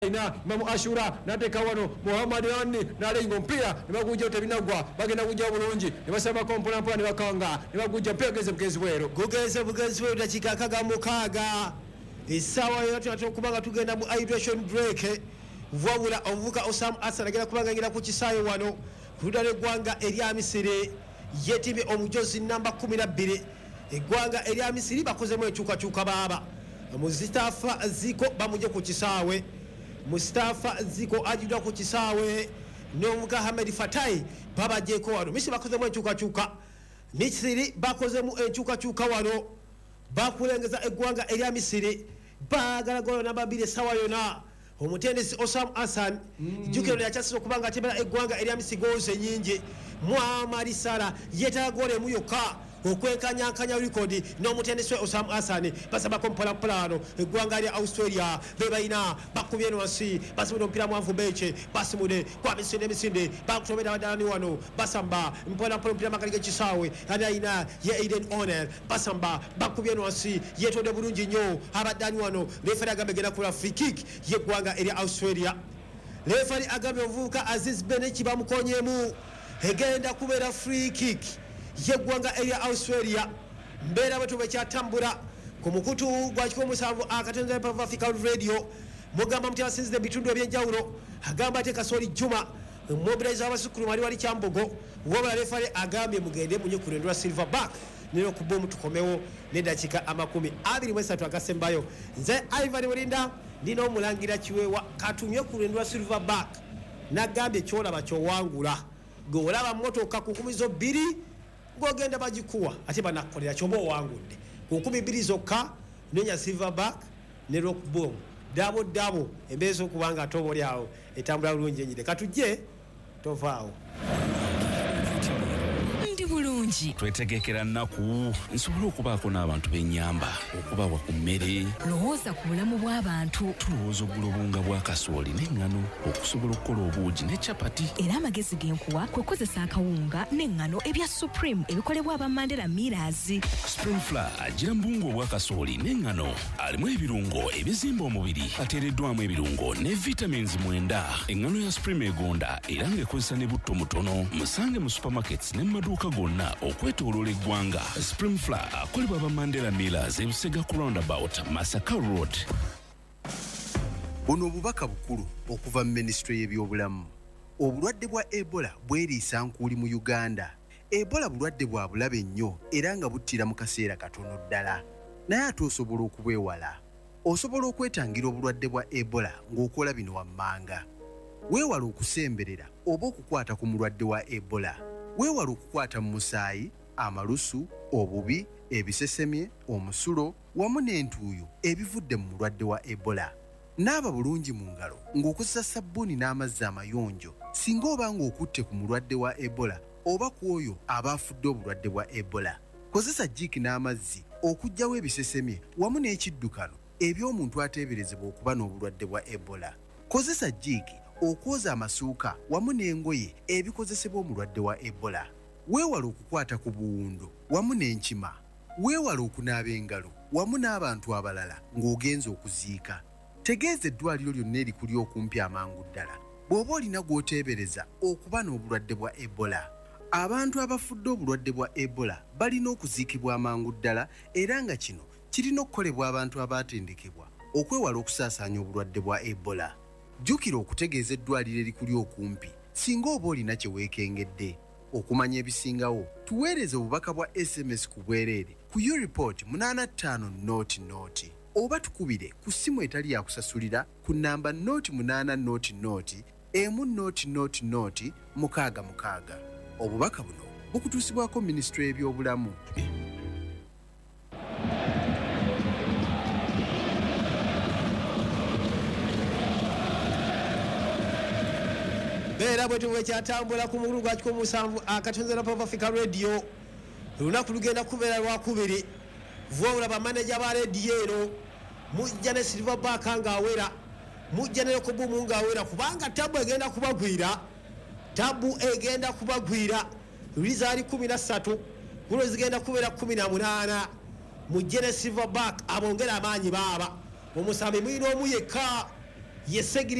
ina Imamu Ashura nateka wano Muhammad Wani nalengo mpira nibakuja otabinagwa bagenda kujja bulungi nibasaba kompola mpola nibakanga nibakuja mpegeze bugezi bwero gugeze bugezi bwero dakika kaga mukaga esawa yote atokubanga tugenda mu hydration break wabula ovuka Osam Hassan agenda kubanga ngira ku kisayo wano kudale gwanga erya Misiri yetime omujozi namba 12 egwanga erya Misiri bakozemu ekyuka baba Mustafa Ziko bamuje ku kisawe Mustafa Ziko ajidwa ku kisawe n'omuka Ahmed Fatai baba jeko wano Misiri bakozemu ekyuka Misiri bakozemu ekyuka wano bakulengeza egwanga erya Misiri bagala golo namba 2 sawa yona omutendesi Osam Hassan jukero yakyasira okubanga atebera egwanga erya Misiri goze nyingi Muhammad Sala yetagole muyoka okwekanyakanya record n'omutendesi Osam Hassan basaba kompola plano egwanga erya Australia bebaina bakubyeno wasi basimude mpira mwanvu beche basimude kwa misinde bakutobera wadani wano basamba mpola mpira makalike kisawe anaina ye Aiden Honor basamba bakubyeno wasi yetode bulungi nyo abadani wano refera agambe gena kula free kick yegwanga erya Australia referi agambe ovuka Aziz Benechi bamukonyemu egenda kubera free kick yegwanga erya Australia mbera batu bakyatambula ku mukutu gwa kiko musanvu akatenza pa Africa Radio mugamba mti asinze bitundu ebyenjawulo agamba te Kasoli Juma mobilize abasukulu mali wali Kyambogo wabala refari agambye mugende munye kurendwa Silverback nero kubomu tukomewo ne dakika 23 agasembayo nze Ivan Mulinda ndino mulangira kiwewa katumye kurendwa Silverback nagambye kyola bacho wangula golaba motoka ku 12 gogenda bagikuwa ate banakolera kyombo wangudde ku 12 zokka nenya Silverback ne Rock Bomb dabo embezo kubanga toboli awo etambula bulungi enyide katujje tovaawo bulungi twetegekera nnaku nsobola okubaako n'abantu b'ennyamba okubawa ku mmere lowooza ku bulamu bw'abantu tulowooza oggula obunga bwa kasooli n'eŋŋano okusobola okukola obuugi ne capati era amagezi genkuwa kwe kozesa akawunga n'eŋŋano ebya Supreme ebikolebwa aba Mandela Millers Spring Flour agira mbungu obwa kasooli n'eŋŋano alimu ebirungo ebizimba omubiri ateereddwamu ebirungo ne vitamins 9 eŋŋano ya Supreme egonda era ng'ekozesa ne butto mutono musange mu supermarkets ne mu maduuka gonna okwetooloola eggwanga Spring Flour akolebwa aba Mandela Millers ebusega ku roundabout Masaka Road. Buno obubaka bukulu okuva mu Ministry y'ebyobulamu. Obulwadde bwa Ebola bweriisa nkuuli mu Uganda. Ebola bulwadde bwa bulabe nnyo era nga buttira mu kaseera katono ddala. Naye ate osobola okubwewala. Osobola okwetangira obulwadde bwa Ebola ng'okola bino wammanga. Weewala okusemberera oba okukwata ku mulwadde wa Ebola. Weewala okukwata mu musaayi, amalusu, obubi, ebisesemye, omusulo wamu n'entuuyo ebivudde mu mulwadde wa Ebola. Naaba bulungi mu ngalo ng'okozesa sabbuuni n'amazzi amayonjo singa oba ng'okutte ku mulwadde wa Ebola oba ku oyo aba afudde obulwadde bwa Ebola. Kozesa jjiiki n'amazzi okuggyawo ebisesemye wamu n'ekiddukano eby'omuntu ateeberezebwa okuba n'obulwadde bwa Ebola. Kozesa jjiiki okwoza amasuuka wamu n'engoye ebikozesebwa omulwadde wa Ebola. Weewala okukwata ku buwundo wamu n'enkima. Weewala okunaaba engalo wamu n'abantu abalala ng'ogenza okuziika. Tegeeza eddwaliro lyonna erikuli okumpi amangu ddala bw'oba olina gw'oteebereza okuba n'obulwadde bwa Ebola. Abantu abafudde obulwadde bwa Ebola balina okuziikibwa amangu ddala era nga kino kirina okukolebwa abantu abaatendekebwa okwewala okusaasaanya obulwadde bwa Ebola. Jjukira okutegeeza eddwaliro erikuli okumpi singa oba olina kye weekengedde. Okumanya ebisingawo tuweereze obubaka bwa SMS ku bwereere ku U-Report 8500 oba tukubire ku ssimu etali yakusasulira ku nnamba 0800 100 666. Obubaka buno bukutuusibwako Minisitule y'ebyobulamu. Bera bwetu bwekyatambula ku mukulu gwa kiko musanvu akatonzera pa Africa Radio lunaku lugenda kubeera lwakubiri vuwabula bamaneja ba radio eno mujja ne Silverback ng'awera mujja ne Rock Bomb ng'awera kubanga tabu egenda kubagwira lizaali 13 kulo zigenda kubeera 18 mujja ne Silverback abongera amaanyi baaba omusambi mwino omuyeka yesegiri